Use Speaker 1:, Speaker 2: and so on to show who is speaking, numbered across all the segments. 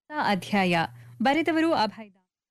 Speaker 1: ಅಧ್ಯಾಯ ಬರೆದವರು ಅಭಯ್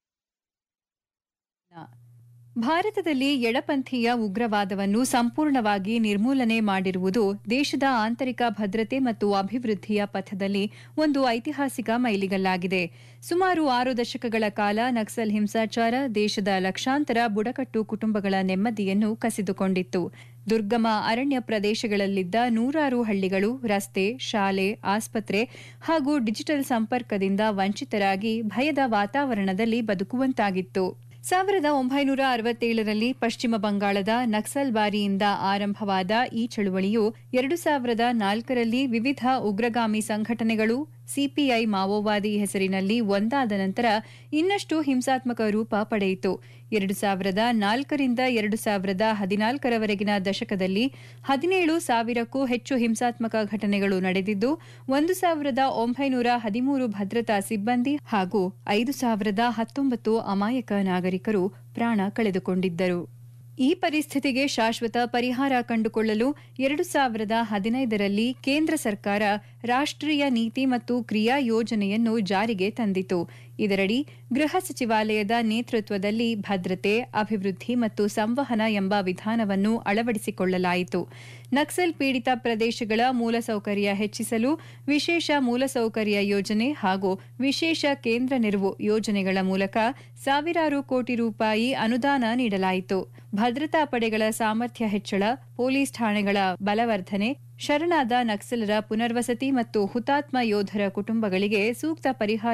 Speaker 1: ಭಾರತದಲ್ಲಿ ಎಡಪಂಥೀಯ ಉಗ್ರವಾದವನ್ನು ಸಂಪೂರ್ಣವಾಗಿ ನಿರ್ಮೂಲನೆ ಮಾಡಿರುವುದು ದೇಶದ ಆಂತರಿಕ ಭದ್ರತೆ ಮತ್ತು ಅಭಿವೃದ್ಧಿಯ ಪಥದಲ್ಲಿ ಒಂದು ಐತಿಹಾಸಿಕ ಮೈಲಿಗಲ್ಲಾಗಿದೆ. ಸುಮಾರು 6 ದಶಕಗಳ ಕಾಲ ನಕ್ಸಲ್ ಹಿಂಸಾಚಾರ ದೇಶದ ಲಕ್ಷಾಂತರ ಬುಡಕಟ್ಟು ಕುಟುಂಬಗಳ ನೆಮ್ಮದಿಯನ್ನು ಕಸಿದುಕೊಂಡಿತ್ತು. ದುರ್ಗಮ ಅರಣ್ಯ ಪ್ರದೇಶಗಳಲ್ಲಿದ್ದ ನೂರಾರು ಹಳ್ಳಿಗಳು ರಸ್ತೆ, ಶಾಲೆ, ಆಸ್ಪತ್ರೆ ಹಾಗೂ ಡಿಜಿಟಲ್ ಸಂಪರ್ಕದಿಂದ ವಂಚಿತರಾಗಿ ಭಯದ ವಾತಾವರಣದಲ್ಲಿ ಬದುಕುವಂತಾಗಿತ್ತು. 1967ರಲ್ಲಿ ಪಶ್ಚಿಮ ಬಂಗಾಳದ ನಕ್ಸಲ್ಬಾರಿಯಿಂದ ಆರಂಭವಾದ ಈ ಚಳುವಳಿಯು 2004ರಲ್ಲಿ ವಿವಿಧ ಉಗ್ರಗಾಮಿ ಸಂಘಟನೆಗಳು ಸಿಪಿಐ ಮಾವೋವಾದಿ ಹೆಸರಿನಲ್ಲಿ ಒಂದಾದ ನಂತರ ಇನ್ನಷ್ಟು ಹಿಂಸಾತ್ಮಕ ರೂಪ ಪಡೆಯಿತು. 2004ರಿಂದ 2014ರವರೆಗಿನ ದಶಕದಲ್ಲಿ 17,000ಕ್ಕೂ ಹೆಚ್ಚು ಹಿಂಸಾತ್ಮಕ ಘಟನೆಗಳು ನಡೆದಿದ್ದು 1,913 ಭದ್ರತಾ ಸಿಬ್ಬಂದಿ ಹಾಗೂ 5,019 ಅಮಾಯಕ ನಾಗರಿಕರು ಪ್ರಾಣ ಕಳೆದುಕೊಂಡಿದ್ದರು. ಈ ಪರಿಸ್ಥಿತಿಗೆ ಶಾಶ್ವತ ಪರಿಹಾರ ಕಂಡುಕೊಳ್ಳಲು 2015ರಲ್ಲಿ ಕೇಂದ್ರ ಸರ್ಕಾರ ರಾಷ್ಟ್ರೀಯ ನೀತಿ ಮತ್ತು ಕ್ರಿಯಾ ಯೋಜನೆಯನ್ನು ಜಾರಿಗೆ ತಂದಿತು. ಇದರಡಿ ಗೃಹ ಸಚಿವಾಲಯದ ನೇತೃತ್ವದಲ್ಲಿ ಭದ್ರತೆ, ಅಭಿವೃದ್ಧಿ ಮತ್ತು ಸಂವಹನ ಎಂಬ ವಿಧಾನವನ್ನು ಅಳವಡಿಸಿಕೊಳ್ಳಲಾಯಿತು. ನಕ್ಸಲ್ ಪೀಡಿತ ಪ್ರದೇಶಗಳ ಮೂಲಸೌಕರ್ಯ ಹೆಚ್ಚಿಸಲು ವಿಶೇಷ ಮೂಲಸೌಕರ್ಯ ಯೋಜನೆ ಹಾಗೂ ವಿಶೇಷ ಕೇಂದ್ರ ನೆರವು ಯೋಜನೆಗಳ ಮೂಲಕ ಸಾವಿರಾರು ಕೋಟಿ ರೂಪಾಯಿ ಅನುದಾನ ನೀಡಲಾಯಿತು. ಭದ್ರತಾ ಪಡೆಗಳ ಸಾಮರ್ಥ್ಯ ಹೆಚ್ಚಳ, ಪೊಲೀಸ್ ಠಾಣೆಗಳ ಬಲವರ್ಧನೆ, ಶರಣಾದ ನಕ್ಸಲರ ಪುನರ್ವಸತಿ ಮತ್ತು ಹುತಾತ್ಮ ಯೋಧರ ಕುಟುಂಬಗಳಿಗೆ ಸೂಕ್ತ ಪರಿಹಾರ